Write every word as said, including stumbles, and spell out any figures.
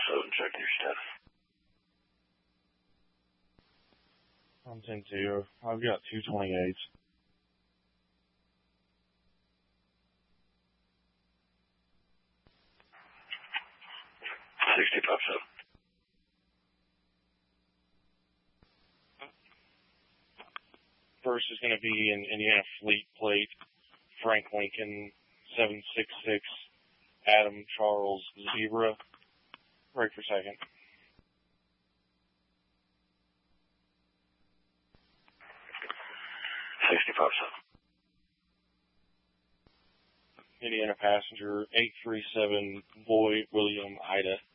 seven, check your status. I'm ten two. I've got two twenty-eights. sixty-five seven. First is going to be in Indiana Fleet Plate, Frank Lincoln, seven six six, Adam Charles Zebra. Break for second. sixty-five seven. Indiana Passenger, eight three seven, Boy William Ida.